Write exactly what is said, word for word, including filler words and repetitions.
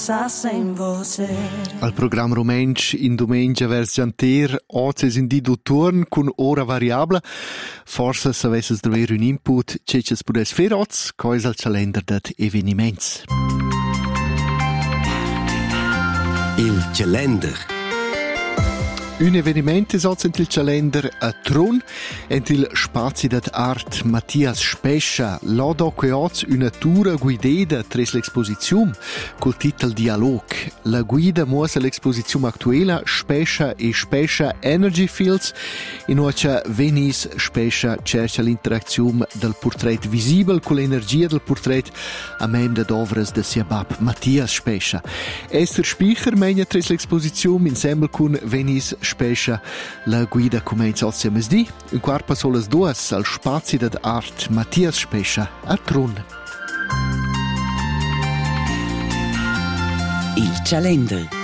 Al programma romensch in domenica vers gianter, oggi es in di turn con ora variabla. Forse se avesses davvero un input, c'è che pudes fer oggi, cois al calendar dat eveniments. Il calendar. Un evento è oggi il calendar a Trun, ent il spazio d'art Mattias Spescia, l'odo che oggi una tour guidata tras l'esposizione col titolo Dialog. La guida muosa l'esposizione attuale Spescia e Spescia Energy Fields, in cui Venice Spescia cerca l'interazione del portrait visibile con l'energia del portrait a mem de dovras de sia bab Mattias Spescia. Esther Spicher meglio tras l'esposizione insieme con Venice Spescia. La guida comincia oggi a mesdì, un quarto sono le due al spazio d'art Mattias Spescia a Trun. Il calendar.